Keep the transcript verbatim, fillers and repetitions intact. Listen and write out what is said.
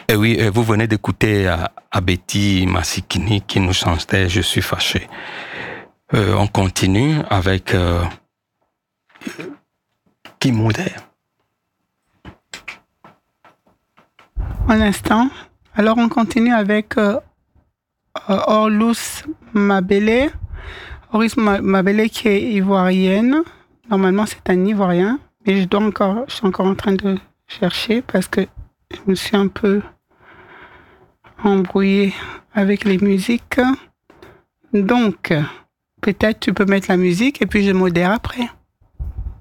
Et oui, et vous venez d'écouter euh, Abeti Masikini qui nous chantait Je suis fâché. Euh, on continue avec euh, Kimoude. Un instant. Alors on continue avec euh, Orlous Mabele. Orlous Mabele qui est ivoirienne. Normalement c'est un Ivoirien, mais je dois encore, je suis encore en train de chercher parce que je me suis un peu embrouillée avec les musiques. Donc, peut-être tu peux mettre la musique et puis je modère après.